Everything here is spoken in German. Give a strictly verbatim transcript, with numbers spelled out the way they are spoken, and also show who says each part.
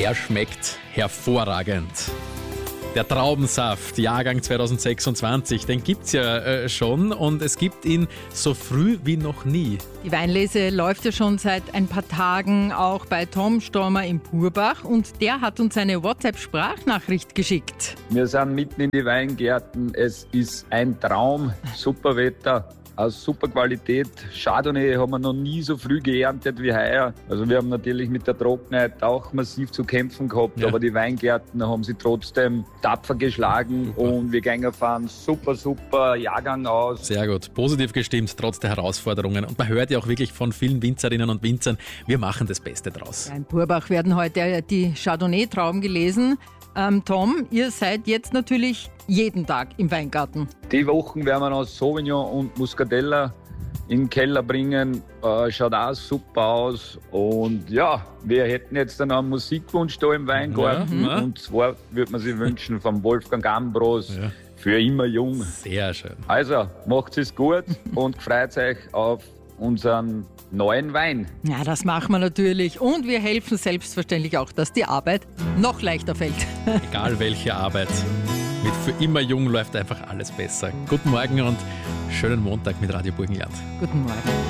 Speaker 1: Er schmeckt hervorragend. Der Traubensaft, Jahrgang zwanzig sechsundzwanzig, den gibt's ja äh, schon und es gibt ihn so früh wie noch nie.
Speaker 2: Die Weinlese läuft ja schon seit ein paar Tagen auch bei Tom Stormer in Purbach und der hat uns eine WhatsApp-Sprachnachricht geschickt.
Speaker 3: Wir sind mitten in die Weingärten, es ist ein Traum, super Wetter. Aus super Qualität. Chardonnay haben wir noch nie so früh geerntet wie heuer. Also wir haben natürlich mit der Trockenheit auch massiv zu kämpfen gehabt, ja. aber die Weingärten haben sie trotzdem tapfer geschlagen super. Und wir gehen auf einen super, super Jahrgang aus.
Speaker 1: Sehr gut, positiv gestimmt, trotz der Herausforderungen. Und man hört ja auch wirklich von vielen Winzerinnen und Winzern, wir machen das Beste draus.
Speaker 2: Ja, in Purbach werden heute die Chardonnay-Trauben gelesen. Ähm, Tom, ihr seid jetzt natürlich jeden Tag im Weingarten.
Speaker 3: Die Wochen werden wir noch Sauvignon und Muscatella in den Keller bringen. Äh, schaut auch super aus. Und ja, wir hätten jetzt dann einen Musikwunsch da im Weingarten. Ja, und zwar würde man sich wünschen vom Wolfgang Ambros. Ja. Für immer jung.
Speaker 1: Sehr schön.
Speaker 3: Also, macht es gut und freut euch auf unseren neuen Wein.
Speaker 2: Ja, das machen wir natürlich. Und wir helfen selbstverständlich auch, dass die Arbeit noch leichter fällt.
Speaker 1: Egal welche Arbeit. Mit Für immer jung läuft einfach alles besser. Guten Morgen und schönen Montag mit Radio Burgenland.
Speaker 2: Guten Morgen.